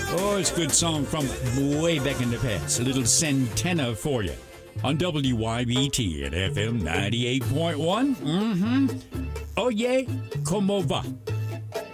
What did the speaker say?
Oh, it's a good song from way back in the past. A little Santana for you on WYBT at FM 98.1. Oh, yeah, como va?